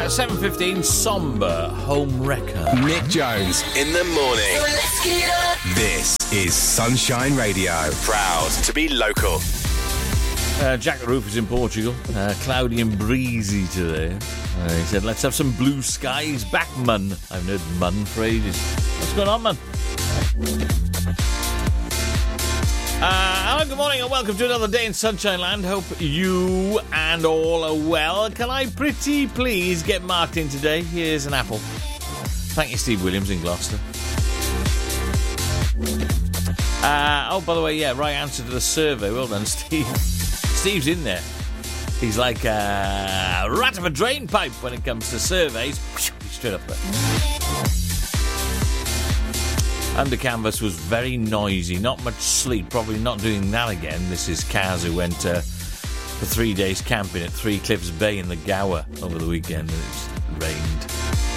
7:15, Somber Home Wrecker. Nick Jones in the morning. Let's get up. This is Sunshine Radio. Proud to be local. Jack the Roof is in Portugal. Cloudy and breezy today. He said, let's have some blue skies back, mun. I haven't heard mun for ages. What's going on, man? Hello, good morning and welcome to another day in Sunshine Land. Hope you and all are well. Can I pretty please get marked in today? Here's an apple. Thank you, Steve Williams in Gloucester. Oh, by the way, yeah, right answer to the survey. Well done, Steve. Steve's in there. He's like a rat of a drain pipe when it comes to surveys. He's straight up there. Under canvas was very noisy, not much sleep, probably not doing that again. This is Kaz, who went for 3 days camping at Three Cliffs Bay in the Gower over the weekend, and it rained.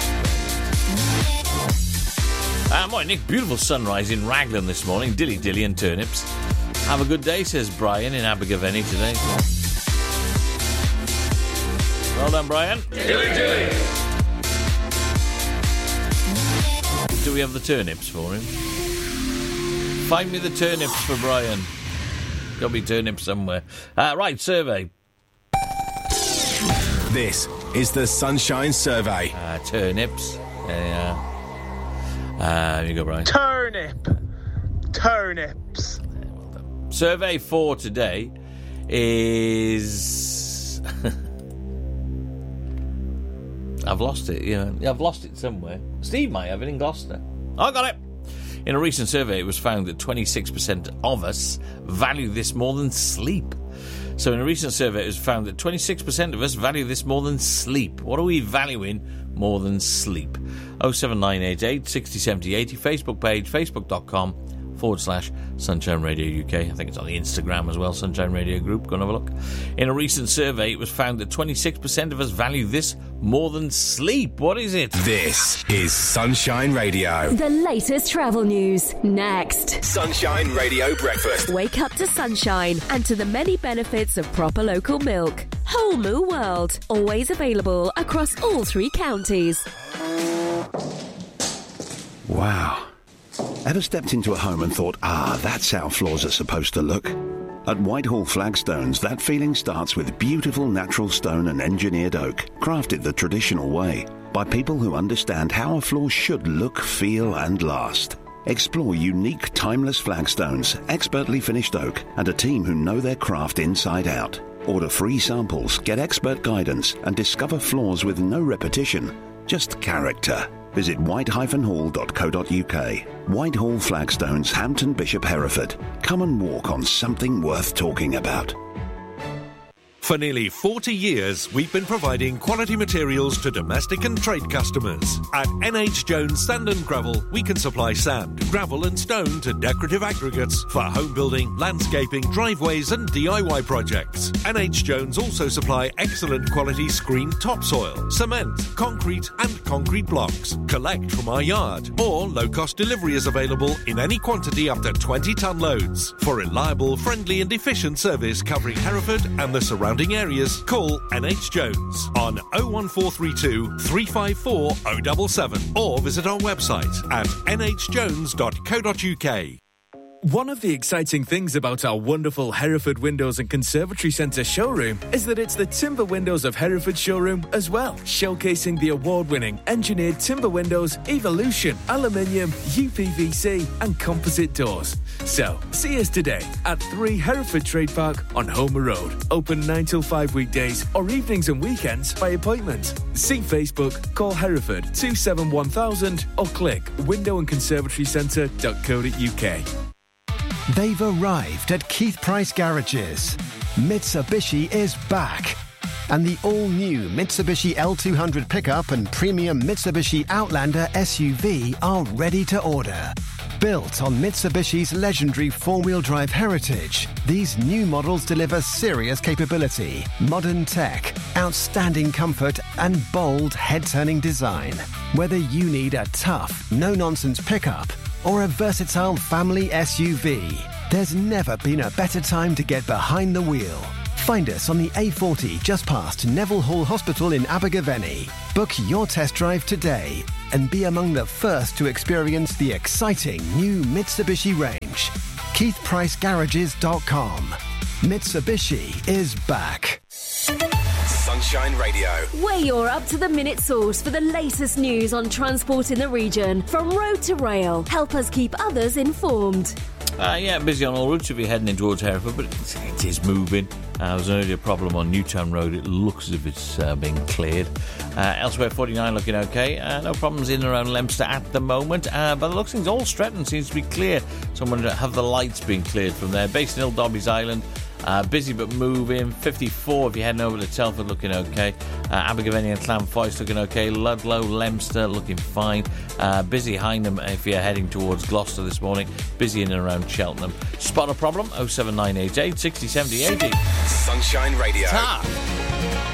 Morning, Nick. Beautiful sunrise in Raglan this morning. Dilly and turnips. Have a good day, says Brian in Abergavenny today. Well done, Brian. Dilly. Do we have the turnips for him? Find me the turnips for Brian. Got to be turnips somewhere. Right, survey. This is the Sunshine Survey. Turnips. There you go, Brian. Turnips. Survey for today is... I've lost it, yeah. I've lost it somewhere. Steve might have it in Gloucester. I got it. In a recent survey, it was found that 26% of us value this more than sleep. So in a recent survey, it was found that 26% of us value this more than sleep. What are we valuing more than sleep? 07988 60 70 80. Facebook page, facebook.com/Sunshine Radio UK. I think it's on the Instagram as well, Sunshine Radio Group. Go and have a look. In a recent survey, it was found that 26% of us value this more than sleep. What is it? This is Sunshine Radio. The latest travel news, next. Sunshine Radio Breakfast. Wake up to sunshine and to the many benefits of proper local milk. Whole Moo World, always available across all 3 counties. Wow. Ever stepped into a home and thought, that's how floors are supposed to look? At Whitehall Flagstones, that feeling starts with beautiful natural stone and engineered oak, crafted the traditional way, by people who understand how a floor should look, feel and last. Explore unique, timeless flagstones, expertly finished oak, and a team who know their craft inside out. Order free samples, get expert guidance, and discover floors with no repetition, just character. Visit white-hall.co.uk. Whitehall Flagstones, Hampton Bishop, Hereford. Come and walk on something worth talking about. For nearly 40 years, we've been providing quality materials to domestic and trade customers. At NH Jones Sand and Gravel, we can supply sand, gravel and stone to decorative aggregates for home building, landscaping, driveways and DIY projects. NH Jones also supply excellent quality screened topsoil, cement, concrete and concrete blocks. Collect from our yard, or low-cost delivery is available in any quantity up to 20-ton loads. For reliable, friendly and efficient service covering Hereford and the surrounding areas, call NH Jones on 01432 354 077 or visit our website at nhjones.co.uk. One of the exciting things about our wonderful Hereford Windows and Conservatory Centre showroom is that it's the Timber Windows of Hereford showroom as well, showcasing the award-winning engineered timber windows, Evolution, aluminium, UPVC and composite doors. So, see us today at 3 Hereford Trade Park on Homer Road. Open 9 till 5 weekdays or evenings and weekends by appointment. See Facebook, call Hereford 271,000 or click windowandconservatorycentre.co.uk. They've arrived at Keith Price Garages. Mitsubishi is back. And the all-new Mitsubishi L200 pickup and premium Mitsubishi Outlander SUV are ready to order. Built on Mitsubishi's legendary four-wheel drive heritage, these new models deliver serious capability, modern tech, outstanding comfort, and bold head-turning design. Whether you need a tough, no-nonsense pickup or a versatile family SUV, there's never been a better time to get behind the wheel. Find us on the A40 just past Neville Hall Hospital in Abergavenny. Book your test drive today and be among the first to experience the exciting new Mitsubishi range. KeithPriceGarages.com. Mitsubishi is back. Sunshine Radio. We're your up-to-the-minute source for the latest news on transport in the region, from road to rail. Help us keep others informed. Busy on all routes if you're heading in towards Hereford, but it is moving. There's only a problem on Newtown Road. It looks as if it's being cleared. Elsewhere, 49 looking okay. No problems in and around Leominster at the moment. But the looks things, all Stretton seems to be clear. Someone have the lights being cleared from there. Basin Hill, Dobbies Island. Busy but moving. 54 if you're heading over to Telford, looking okay. Abergavenny and Llanfoyst looking okay. Ludlow, Leominster looking fine. Busy Hindham if you're heading towards Gloucester this morning. Busy in and around Cheltenham. Spot a problem, 07988 60 70 80. Sunshine Radio. Ta!